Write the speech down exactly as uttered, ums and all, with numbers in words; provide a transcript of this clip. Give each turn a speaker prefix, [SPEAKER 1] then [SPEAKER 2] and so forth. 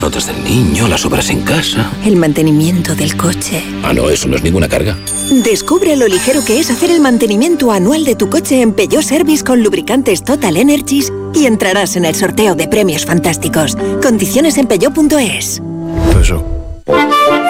[SPEAKER 1] Notas del niño, las obras en casa.
[SPEAKER 2] El mantenimiento del coche.
[SPEAKER 1] Ah, no, eso no es ninguna carga.
[SPEAKER 2] Descubre lo ligero que es hacer el mantenimiento anual de tu coche en Peugeot Service con lubricantes Total Energies y entrarás en el sorteo de premios fantásticos. Condiciones en peugeot punto es.
[SPEAKER 3] Eso.